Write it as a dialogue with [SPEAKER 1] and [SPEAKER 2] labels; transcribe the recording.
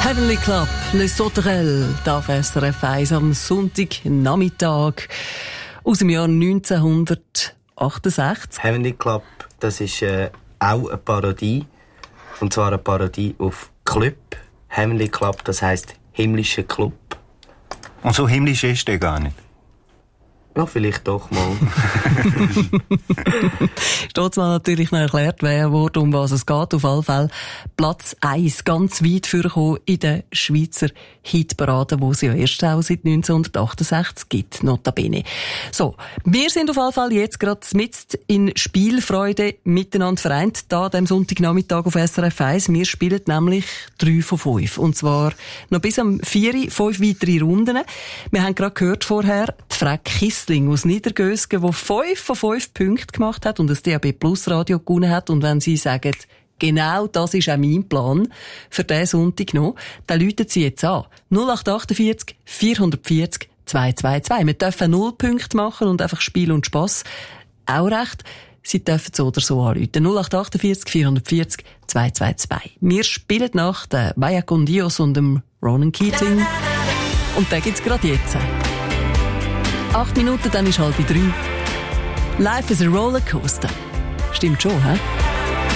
[SPEAKER 1] Heavenly Club, Les Sauterelles, da auf SRF 1 am Sonntagnachmittag aus dem Jahr 1968.
[SPEAKER 2] Heavenly Club, das ist auch eine Parodie. Und zwar eine Parodie auf Club. Heavenly Club, das heisst himmlischer Club.
[SPEAKER 3] Und so himmlisch ist der gar nicht?
[SPEAKER 2] Ja, vielleicht doch mal.
[SPEAKER 1] Steht mal natürlich noch erklärt worden, um was es geht. Auf alle Fälle Platz 1, ganz weit vorgekommen in der Schweizer Hitparade, wo es ja erst auch seit 1968 gibt, notabene. So, wir sind auf alle Fälle jetzt gerade mitten in Spielfreude miteinander vereint, da an diesem Sonntagnachmittag auf SRF 1. Wir spielen nämlich 3 von 5. Und zwar noch bis am 4, 5 weitere Runden. Wir haben gerade gehört vorher, die Frau Kissling aus Niedergösgen, die 5 von 5 Punkten gemacht hat und das DAB Plus Radio gewonnen hat. Und wenn Sie sagen, genau das ist auch mein Plan für diesen Sonntag noch, dann läuten Sie jetzt an. 0848 440 222. Wir dürfen 0 Punkte machen und einfach Spiel und Spass. Auch recht. Sie dürfen so oder so anrufen. 0848 440 222. Wir spielen nach den Vaya con Dios und dem Ronan Keating. Und den gibt's gerade jetzt. 8 Minuten, dann ist 2:30. Life is a Rollercoaster. Stimmt schon, hä?